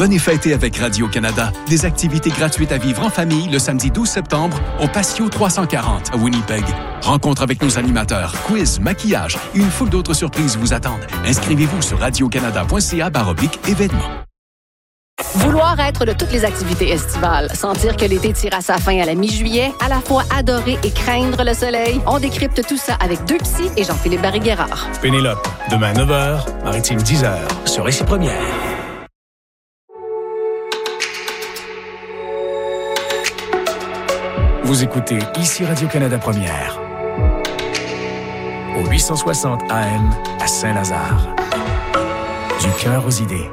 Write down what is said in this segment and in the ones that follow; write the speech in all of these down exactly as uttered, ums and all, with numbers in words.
Venez fêter avec Radio-Canada. Des activités gratuites à vivre en famille le samedi douze septembre au Patio trois cent quarante à Winnipeg. Rencontre avec nos animateurs, quiz, maquillage et une foule d'autres surprises vous attendent. Inscrivez-vous sur radiocanada.ca baroblique événements. Vouloir être de toutes les activités estivales, sentir que l'été tire à sa fin à la mi-juillet, à la fois adorer et craindre le soleil, on décrypte tout ça avec deux psys et Jean-Philippe Barry-Guerrard. Pénélope, demain neuf heures, Maritime dix heures, sur Ici Première. Vous écoutez Ici Radio-Canada Première. Au huit cent soixante A M à Saint-Lazare. Du cœur aux idées.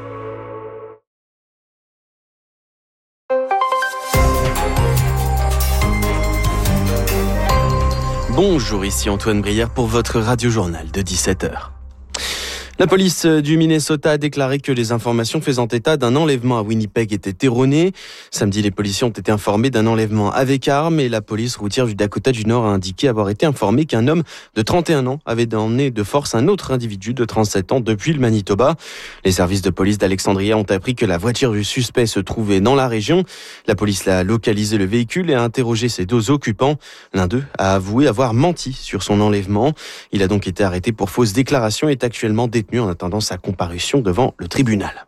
Bonjour, ici Antoine Brière pour votre radio-journal de dix-sept heures. La police du Minnesota a déclaré que les informations faisant état d'un enlèvement à Winnipeg étaient erronées. Samedi, les policiers ont été informés d'un enlèvement avec arme et la police routière du Dakota du Nord a indiqué avoir été informé qu'un homme de trente et un ans avait emmené de force un autre individu de trente-sept ans depuis le Manitoba. Les services de police d'Alexandria ont appris que la voiture du suspect se trouvait dans la région. La police l'a localisé le véhicule et a interrogé ses deux occupants. L'un d'eux a avoué avoir menti sur son enlèvement. Il a donc été arrêté pour fausse déclaration et est actuellement détenu en attendant sa comparution devant le tribunal.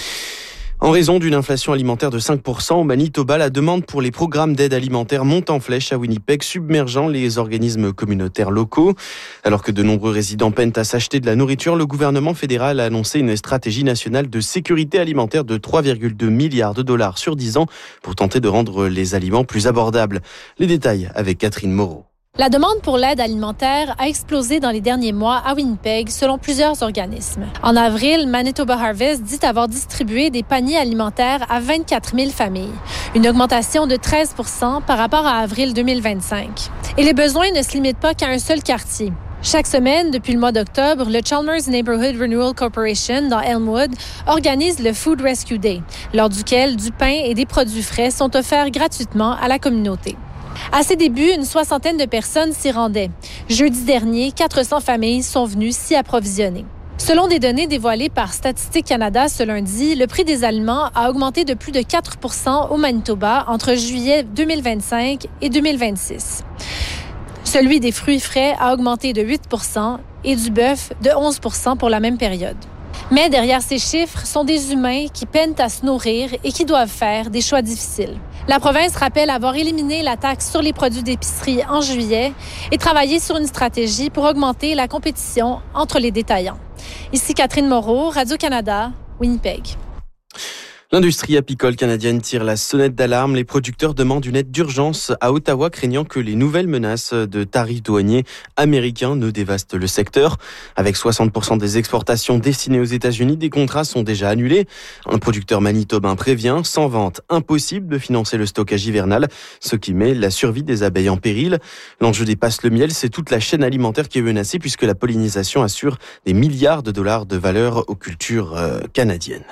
En raison d'une inflation alimentaire de cinq pour cent au Manitoba, la demande pour les programmes d'aide alimentaire monte en flèche à Winnipeg, submergeant les organismes communautaires locaux. Alors que de nombreux résidents peinent à s'acheter de la nourriture, le gouvernement fédéral a annoncé une stratégie nationale de sécurité alimentaire de trois virgule deux milliards de dollars sur dix ans pour tenter de rendre les aliments plus abordables. Les détails avec Catherine Moreau. La demande pour l'aide alimentaire a explosé dans les derniers mois à Winnipeg, selon plusieurs organismes. En avril, Manitoba Harvest dit avoir distribué des paniers alimentaires à vingt-quatre mille familles, une augmentation de treize pour cent par rapport à avril deux mille vingt-cinq. Et les besoins ne se limitent pas qu'à un seul quartier. Chaque semaine, depuis le mois d'octobre, le Chalmers Neighborhood Renewal Corporation dans Elmwood organise le Food Rescue Day, lors duquel du pain et des produits frais sont offerts gratuitement à la communauté. À ses débuts, une soixantaine de personnes s'y rendaient. Jeudi dernier, quatre cents familles sont venues s'y approvisionner. Selon des données dévoilées par Statistique Canada ce lundi, le prix des aliments a augmenté de plus de quatre pour cent au Manitoba entre juillet deux mille vingt-cinq et deux mille vingt-six. Celui des fruits frais a augmenté de huit pour cent et du bœuf de onze pour cent pour la même période. Mais derrière ces chiffres sont des humains qui peinent à se nourrir et qui doivent faire des choix difficiles. La province rappelle avoir éliminé la taxe sur les produits d'épicerie en juillet et travaillé sur une stratégie pour augmenter la compétition entre les détaillants. Ici Catherine Moreau, Radio-Canada, Winnipeg. L'industrie apicole canadienne tire la sonnette d'alarme. Les producteurs demandent une aide d'urgence à Ottawa, craignant que les nouvelles menaces de tarifs douaniers américains ne dévastent le secteur. Avec soixante pour cent des exportations destinées aux États-Unis, des contrats sont déjà annulés. Un producteur manitobain prévient, sans vente, impossible de financer le stockage hivernal, ce qui met la survie des abeilles en péril. L'enjeu dépasse le miel, c'est toute la chaîne alimentaire qui est menacée puisque la pollinisation assure des milliards de dollars de valeur aux cultures euh, canadiennes.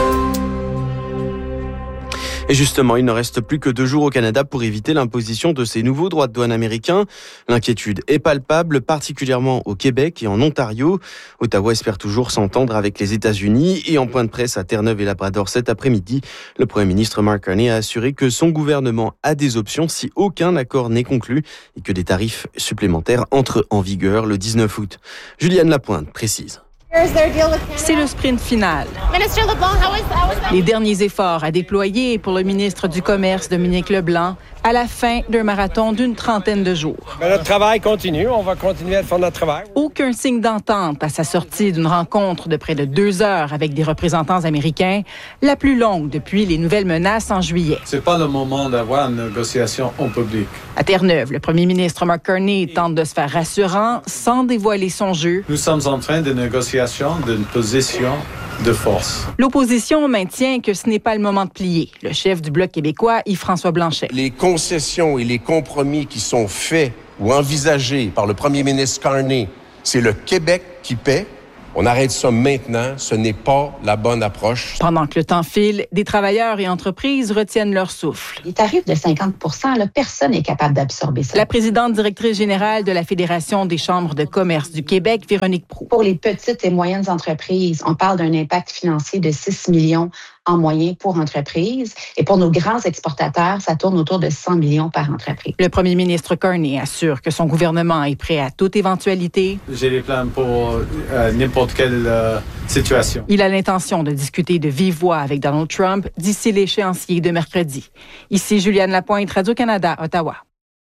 Et justement, il ne reste plus que deux jours au Canada pour éviter l'imposition de ces nouveaux droits de douane américains. L'inquiétude est palpable, particulièrement au Québec et en Ontario. Ottawa espère toujours s'entendre avec les États-Unis. Et en point de presse à Terre-Neuve et Labrador cet après-midi, le Premier ministre Mark Carney a assuré que son gouvernement a des options si aucun accord n'est conclu et que des tarifs supplémentaires entrent en vigueur le dix-neuf août. Juliane Lapointe précise. C'est le sprint final. Les derniers efforts à déployer pour le ministre du Commerce, Dominique Leblanc, à la fin d'un marathon d'une trentaine de jours. Mais notre travail continue. On va continuer à faire notre travail. Aucun signe d'entente à sa sortie d'une rencontre de près de deux heures avec des représentants américains, la plus longue depuis les nouvelles menaces en juillet. C'est pas le moment d'avoir une négociation en public. À Terre-Neuve, le premier ministre Mark Carney tente de se faire rassurant sans dévoiler son jeu. Nous sommes en train de négociation d'une position de force. L'opposition maintient que ce n'est pas le moment de plier. Le chef du Bloc québécois, Yves-François Blanchet. Les concessions et les compromis qui sont faits ou envisagés par le premier ministre Carney, c'est le Québec qui paie. On arrête ça maintenant. Ce n'est pas la bonne approche. Pendant que le temps file, des travailleurs et entreprises retiennent leur souffle. Les tarifs de cinquante pour cent, là, personne n'est capable d'absorber ça. La présidente directrice générale de la Fédération des chambres de commerce du Québec, Véronique Proulx. Pour les petites et moyennes entreprises, on parle d'un impact financier de six millions en moyenne pour entreprise. Et pour nos grands exportateurs, ça tourne autour de cent millions par entreprise. Le premier ministre Carney assure que son gouvernement est prêt à toute éventualité. J'ai des plans pour euh, n'importe quelle euh, situation. Il a l'intention de discuter de vive voix avec Donald Trump d'ici l'échéancier de mercredi. Ici Juliane Lapointe, Radio-Canada, Ottawa.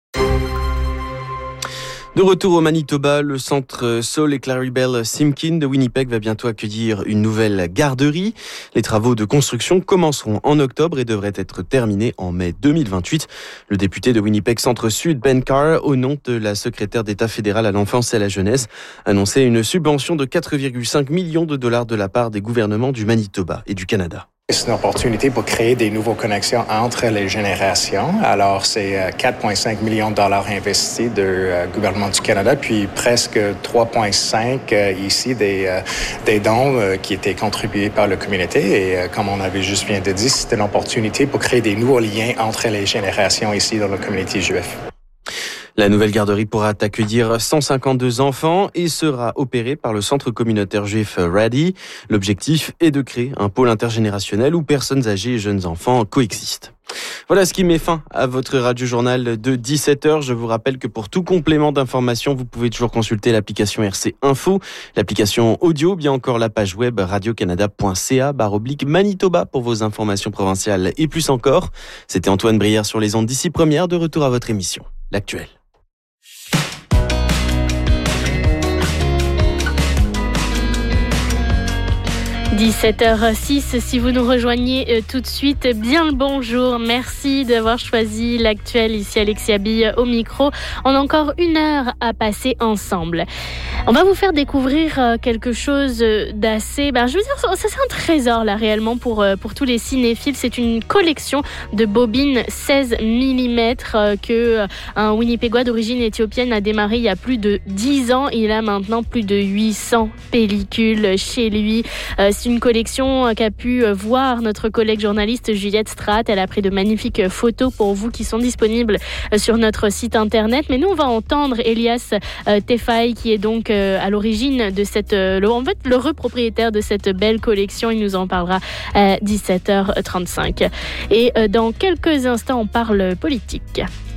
De retour au Manitoba, le centre Saul et Claribel Simkin de Winnipeg va bientôt accueillir une nouvelle garderie. Les travaux de construction commenceront en octobre et devraient être terminés en mai deux mille vingt-huit. Le député de Winnipeg Centre-Sud, Ben Carr, au nom de la secrétaire d'État fédérale à l'enfance et à la jeunesse, annonçait une subvention de quatre virgule cinq millions de dollars de la part des gouvernements du Manitoba et du Canada. C'est une opportunité pour créer des nouvelles connexions entre les générations. Alors, c'est quatre virgule cinq millions de dollars investis du euh, gouvernement du Canada, puis presque trois virgule cinq euh, ici des, euh, des dons euh, qui étaient contribués par la communauté. Et euh, comme on avait juste bien dit, c'est une opportunité pour créer des nouveaux liens entre les générations ici dans la communauté juive. La nouvelle garderie pourra accueillir cent cinquante-deux enfants et sera opérée par le centre communautaire juif Ready. L'objectif est de créer un pôle intergénérationnel où personnes âgées et jeunes enfants coexistent. Voilà ce qui met fin à votre radio-journal de dix-sept heures. Je vous rappelle que pour tout complément d'information, vous pouvez toujours consulter l'application R C Info, l'application audio, bien encore la page web radiocanada.ca barre oblique Manitoba pour vos informations provinciales et plus encore. C'était Antoine Brière sur les ondes d'ici première, de retour à votre émission, L'Actuel. dix-sept heures six, si vous nous rejoignez euh, tout de suite, bien le bonjour. Merci d'avoir choisi L'Actuel. Ici Alexia Bille au micro. On a encore une heure à passer ensemble. On va vous faire découvrir euh, quelque chose d'assez... Ben, je veux dire, ça c'est un trésor là réellement pour, euh, pour tous les cinéphiles. C'est une collection de bobines seize millimètres euh, que euh, un Winnipégois d'origine éthiopienne a démarré il y a plus de dix ans. Il a maintenant plus de huit cents pellicules chez lui. Euh, c'est une collection qu'a pu voir notre collègue journaliste Juliette Straat. Elle a pris de magnifiques photos pour vous qui sont disponibles sur notre site internet. Mais nous, on va entendre Elias euh, Tefai, qui est donc euh, à l'origine de cette... Euh, le, en fait, le repropriétaire de cette belle collection. Il nous en parlera à dix-sept heures trente-cinq. Et euh, dans quelques instants, on parle politique.